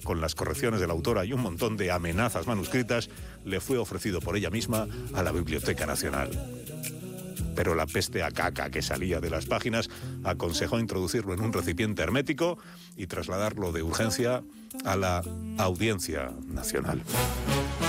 con las correcciones de la autora y un montón de amenazas manuscritas, le fue ofrecido por ella misma a la Biblioteca Nacional. Pero la peste a caca que salía de las páginas aconsejó introducirlo en un recipiente hermético y trasladarlo de urgencia a la Audiencia Nacional.